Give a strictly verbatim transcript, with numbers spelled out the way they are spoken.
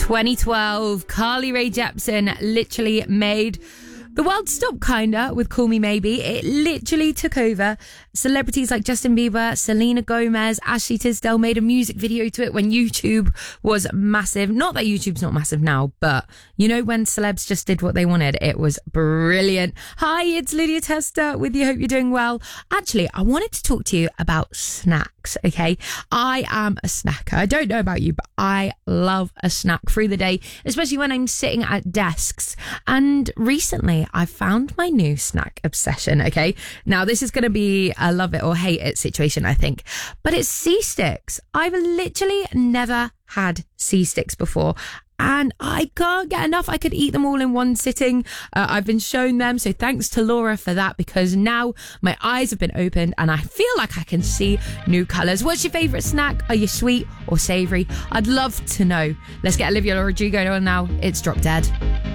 twenty twelve, Carly Rae Jepsen literally made the world stop, kinda, with Call Me Maybe. It literally took over. Celebrities like Justin Bieber, Selena Gomez, Ashley Tisdale made a music video to it when YouTube was massive. Not that YouTube's not massive now, but you know when celebs just did what they wanted? It was brilliant. Hi, it's Lydia Tester with you. Hope you're doing well. Actually, I wanted to talk to you about snacks, okay? I am a snacker. I don't know about you, but I love a snack through the day, especially when I'm sitting at desks. And recently, I found my new snack obsession, okay? Now, this is going to be a love it or hate it situation, I think. But it's C-Sticks. I've literally never had C-Sticks before. And I can't get enough. I could eat them all in one sitting. Uh, I've been shown them. So thanks to Laura for that, because now my eyes have been opened and I feel like I can see new colours. What's your favourite snack? Are you sweet or savoury? I'd love to know. Let's get Olivia Rodrigo on now. It's Drop Dead.